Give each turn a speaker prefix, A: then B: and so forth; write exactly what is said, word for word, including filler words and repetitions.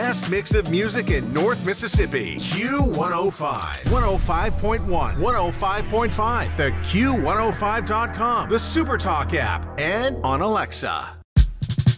A: best mix of music in North Mississippi. Q one oh five, one oh five point one, one oh five point five, the Q one oh five dot com, the SuperTalk app, and on Alexa.